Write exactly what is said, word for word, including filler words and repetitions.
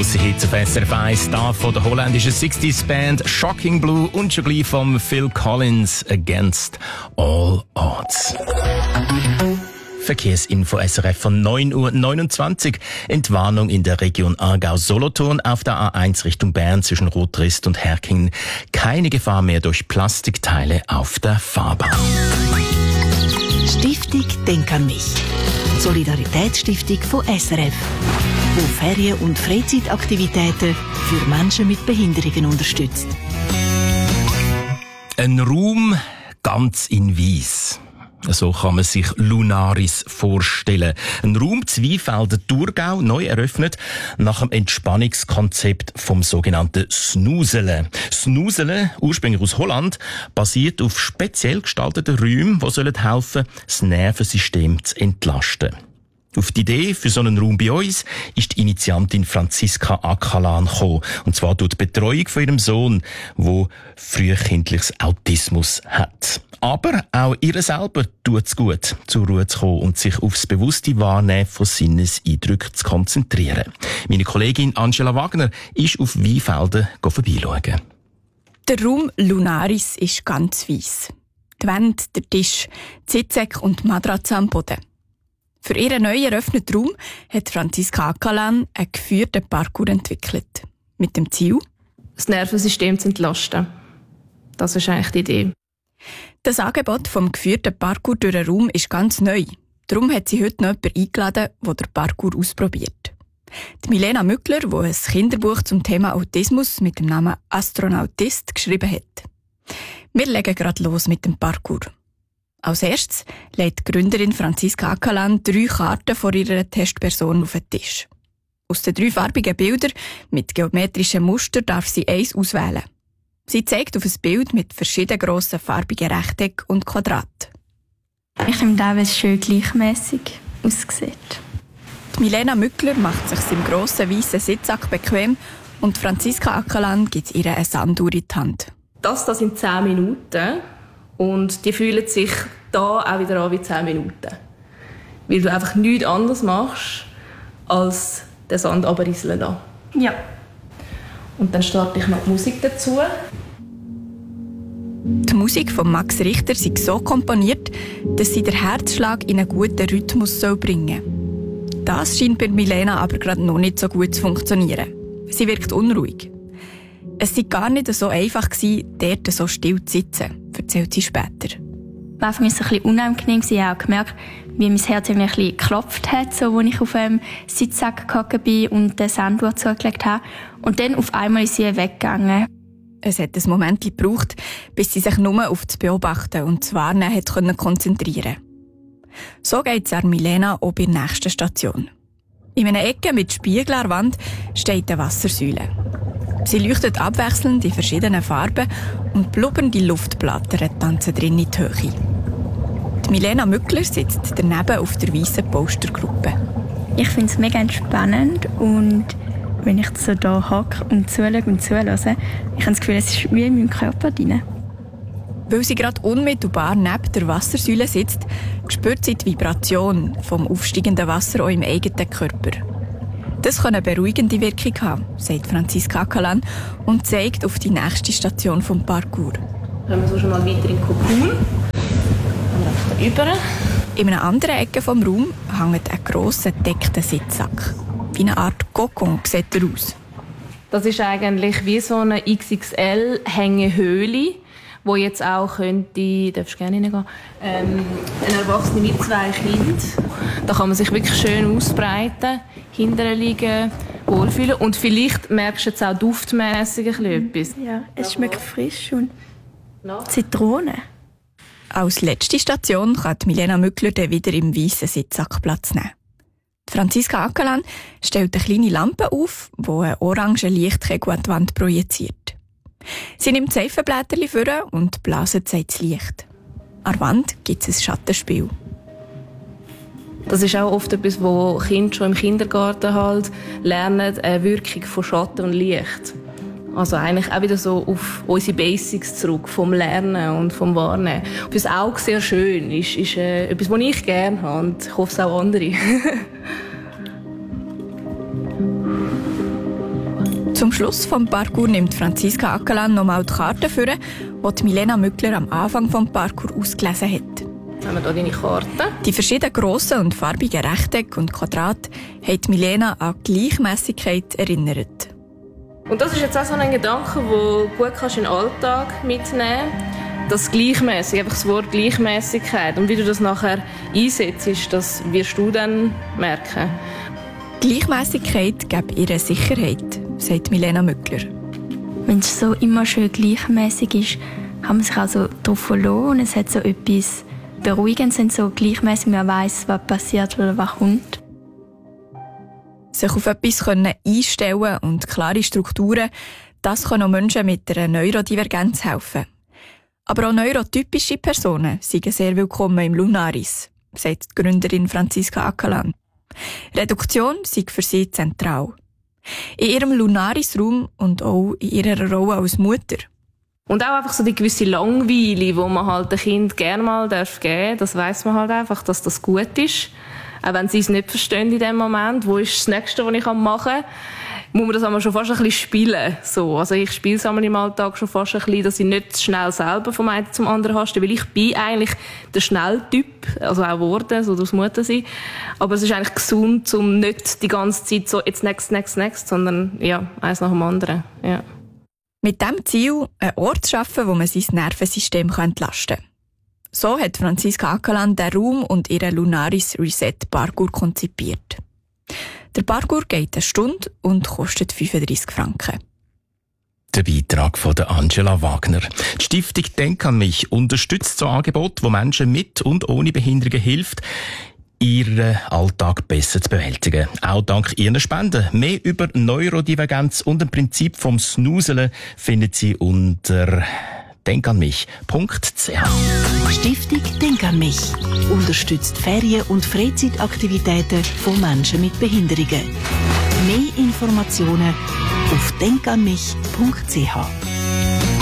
Grosse Hits auf S R F eins, da von der holländischen sixties-Band Shocking Blue und schon gleich von Phil Collins, Against All Odds. Verkehrsinfo S R F von neun Uhr neunundzwanzig. Entwarnung in der Region Aargau-Solothurn auf der A eins Richtung Bern zwischen Rotrist und Herkingen. Keine Gefahr mehr durch Plastikteile auf der Fahrbahn. Stiftung Denk an mich. Solidaritätsstiftung von S R F, wo Ferien- und Freizeitaktivitäten für Menschen mit Behinderungen unterstützt. Ein Raum ganz in Weiss. So kann man sich Lunaris vorstellen. Ein Raum Zweifelden-Thurgau, neu eröffnet nach dem Entspannungskonzept vom sogenannten Snuselen. Snuselen, ursprünglich aus Holland, basiert auf speziell gestalteten Räumen, die helfen sollen, das Nervensystem zu entlasten. Auf die Idee für so einen Raum bei uns ist die Initiantin Franziska Ackerlan gekommen. Und zwar durch die Betreuung von ihrem Sohn, der frühkindliches Autismus hat. Aber auch ihr selber tut es gut, zur Ruhe zu kommen und sich aufs bewusste Wahrnehmen von Sinneseindrücken zu konzentrieren. Meine Kollegin Angela Wagner ist auf Weinfelden vorbeischauen. Der Raum Lunaris ist ganz weiss. Die Wände, der Tisch, die Sitzsäcke und die Matratze am Boden. Für ihren neu eröffneten Raum hat Franziska Ackerlan einen geführten Parcours entwickelt. Mit dem Ziel, das Nervensystem zu entlasten. Das ist eigentlich die Idee. Das Angebot vom geführten Parcours durch den Raum ist ganz neu. Darum hat sie heute noch jemanden eingeladen, der den Parcours ausprobiert. Die Milena Mückler, die ein Kinderbuch zum Thema Autismus mit dem Namen Astronautist geschrieben hat. Wir legen gerade los mit dem Parcours. Als erstes legt die Gründerin Franziska Ackerlan drei Karten vor ihrer Testperson auf den Tisch. Aus den drei farbigen Bildern mit geometrischen Mustern darf sie eins auswählen. Sie zeigt auf ein Bild mit verschiedenen grossen farbigen Rechtecken und Quadraten. Ich finde auch, es schön gleichmässig aussieht. Die Milena Mückler macht sich im grossen weißen Sitzsack bequem und Franziska Ackerlan gibt ihr eine Sanduhr in die Hand. Das, das sind zehn Minuten. Und die fühlen sich da auch wieder an wie zehn Minuten. Weil du einfach nichts anderes machst, als den Sand runterrieseln lassen. Ja. Und dann starte ich noch die Musik dazu. Die Musik von Max Richter ist so komponiert, dass sie den Herzschlag in einen guten Rhythmus bringen soll. Das scheint bei Milena aber gerade noch nicht so gut zu funktionieren. Sie wirkt unruhig. Es war gar nicht so einfach, dort so still zu sitzen, erzählt sie später. War für mich ein bisschen unangenehm. Ich habe auch gemerkt, wie mein Herz ein bisschen geklopft hat, so, als ich auf einem Sitzsack gehockt bin und den Sanduhr zugelegt habe. Und dann auf einmal ist sie weggegangen. Es hat ein Moment gebraucht, bis sie sich nur auf das Beobachten und das Warnen hat konzentrieren konnte. So geht es an Milena auch bei der nächsten Station. In einer Ecke mit Spiegel an der Wand steht eine Wassersäule. Sie leuchtet abwechselnd in verschiedenen Farben und blubbernde Luftblätter tanzen drin in die Höhe. Die Milena Mückler sitzt daneben auf der weißen Postergruppe. Ich finde es mega entspannend und wenn ich so da hocke und zuschaue und zuhöre, ich habe das Gefühl, es ist wie in meinem Körper drin. Weil sie gerade unmittelbar neben der Wassersäule sitzt, spürt sie die Vibration vom aufsteigenden Wasser auch im eigenen Körper. Das kann eine beruhigende Wirkung haben, sagt Franziska Ackerlan und zeigt auf die nächste Station vom Parcours. Können wir so schon mal weiter in den Kokon. Und da über. In einer anderen Ecke des Raums hängt ein grosser gedeckter Sitzsack. Wie eine Art Kokon sieht er aus. Das ist eigentlich wie so eine X X L-Hängehöhle, wo jetzt auch könnte, darfst du gerne reingehen, ähm, ein Erwachsener mit zwei Kindern. Da kann man sich wirklich schön ausbreiten, hinterher liegen, wohlfühlen. Und vielleicht merkst du jetzt auch duftmässig etwas. Ja, es schmeckt frisch und Zitrone. Als letzte Station kann Milena Mückler dann wieder im weißen Sitzsack Platz nehmen. Franziska Ackerlan stellt eine kleine Lampe auf, die einen orangen Lichtkegel an die Wand projiziert. Sie nimmt Seifenblätter vor und blaset sie ins Licht. An der Wand gibt es ein Schattenspiel. Das ist auch oft etwas, wo Kinder schon im Kindergarten halt lernen, eine Wirkung von Schatten und Licht. Also eigentlich auch wieder so auf unsere Basics zurück, vom Lernen und vom Wahrnehmen. Fürs Auge sehr schön, ist, ist äh, etwas, was ich gerne habe und ich hoffe es auch andere. Zum Schluss des Parcours nimmt Franziska Ackerland nochmal die Karte vor, die Milena Mückler am Anfang des Parcours ausgelesen hat. Jetzt haben wir hier deine Karte. Die verschiedenen grossen und farbigen Rechtecke und Quadrate haben Milena an Gleichmässigkeit erinnert. Und das ist jetzt auch so ein Gedanke, den du gut kannst in den Alltag mitnehmen kannst. Das Gleichmäßig, einfach das Wort Gleichmäßigkeit. Und wie du das nachher einsetzt, das wirst du dann merken. Gleichmäßigkeit gibt ihr Sicherheit, sagt Milena Mückler. Wenn es so immer schön gleichmäßig ist, kann man sich also darauf verlassen und es hat so etwas Beruhigendes, wenn so gleichmäßig man weiss, was passiert oder was kommt. Sich auf etwas einstellen und klare Strukturen, das können auch Menschen mit einer Neurodivergenz helfen. Aber auch neurotypische Personen sind sehr willkommen im Lunaris, sagt die Gründerin Franziska Ackerland. Reduktion sei für sie zentral. In ihrem Lunaris-Raum und auch in ihrer Rolle als Mutter. Und auch einfach so die gewisse Langweile, die man halt dem Kind gerne mal geben darf, das weiss man halt einfach, dass das gut ist. Auch wenn sie es nicht verstehen in dem Moment, wo ist das Nächste, was ich machen kann, muss man das einmal schon fast ein bisschen spielen. So. Also ich spiele es einmal im Alltag schon fast ein bisschen, dass ich nicht schnell selber vom einen zum anderen haste, weil ich bin eigentlich der Schnelltyp, also auch geworden, so durch Mutter sein. Aber es ist eigentlich gesund, um nicht die ganze Zeit so jetzt next, next, next, sondern ja, eins nach dem anderen. Ja. Mit diesem Ziel, einen Ort zu schaffen, wo man sein Nervensystem entlasten kann. So hat Franziska Ackerland den Raum und ihren Lunaris Reset Parcours konzipiert. Der Parcours geht eine Stunde und kostet fünfunddreissig Franken. Der Beitrag von Angela Wagner. Die Stiftung Denk an mich unterstützt so Angebote, wo Menschen mit und ohne Behinderungen hilft, ihren Alltag besser zu bewältigen. Auch dank ihren Spenden. Mehr über Neurodivergenz und dem Prinzip vom Snuseln findet sie unter denk an mich punkt c h. Stiftung Denk an mich unterstützt Ferien- und Freizeitaktivitäten von Menschen mit Behinderungen. Mehr Informationen auf denk an mich punkt c h.